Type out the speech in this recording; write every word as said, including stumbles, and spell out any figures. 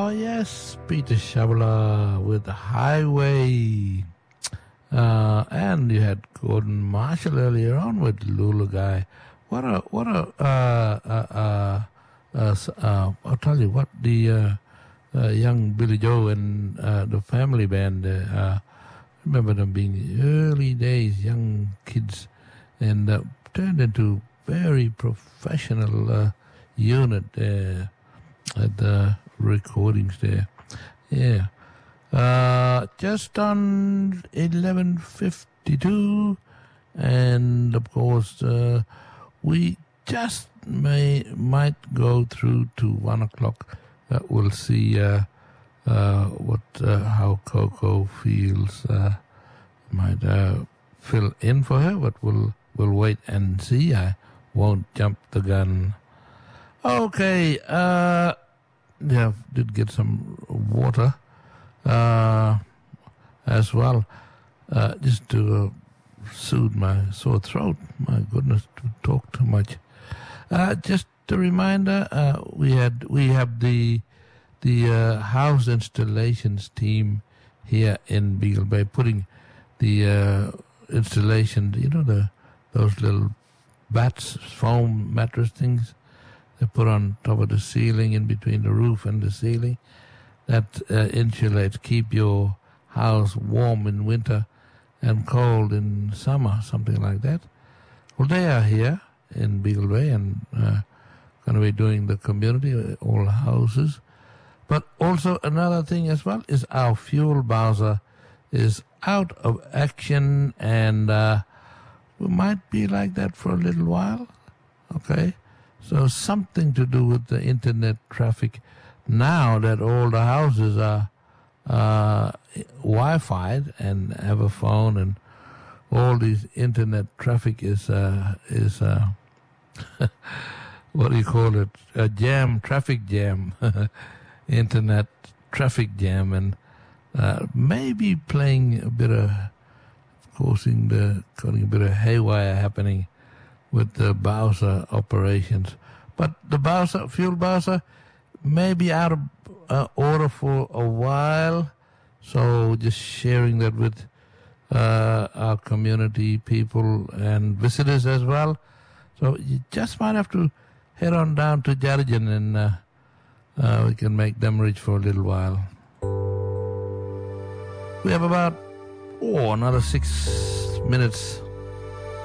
Oh, yes, Peter Shabala with the Highway. Uh, and you had Gordon Marshall earlier on with Lula Guy. What a, what a, uh, uh, uh, uh, uh, I'll tell you what, the uh, uh, young Billy Joe and uh, the family band, uh, remember them being early days, young kids, and uh, turned into very professional uh, unit there at the recordings there. Yeah. Uh, just on eleven fifty-two, and of course uh, we just may might go through to one o'clock. Uh, we'll see uh, uh, what uh, how Coco feels. Uh, might uh, fill in for her, but we'll we'll wait and see. I won't jump the gun. Okay. Uh, yeah, did get some water. Uh, as well, uh, just to uh, soothe my sore throat. My goodness, to talk too much. Uh, just a reminder, uh, we had we have the the uh, house installations team here in Beagle Bay putting the uh, installation. You know the those little bats, foam mattress things they put on top of the ceiling, in between the roof and the ceiling. That uh, insulates, keep your house warm in winter and cold in summer, something like that. Well, they are here in Beagle Bay and uh, going to be doing the community, all houses. But also another thing as well is our fuel bowser is out of action, and uh, we might be like that for a little while. Okay? So something to do with the internet traffic. Now that all the houses are uh, Wi-Fi'd and have a phone, and all these internet traffic is uh, is uh, what do you call it? A jam, traffic jam, internet traffic jam, and uh, maybe playing a bit of causing the causing a bit of haywire happening with the Bowser operations. But the Bowser fuel Bowser may be out of uh, order for a while, so just sharing that with uh, our community people and visitors as well. So you just might have to head on down to Jarijan, and uh, uh, we can make them rich for a little while. We have about oh another six minutes